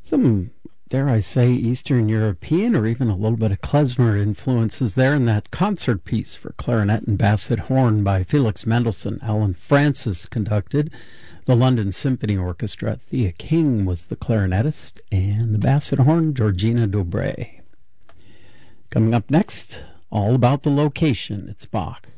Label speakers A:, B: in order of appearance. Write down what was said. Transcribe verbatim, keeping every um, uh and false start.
A: some, dare I say, Eastern European or even a little bit of klezmer influences there in that concert piece for clarinet and basset horn by Felix Mendelssohn. Alan Francis conducted. The London Symphony Orchestra. Thea King was the clarinetist, and the basset horn, Georgina Dobre. Coming up next, all about the location. It's Bach.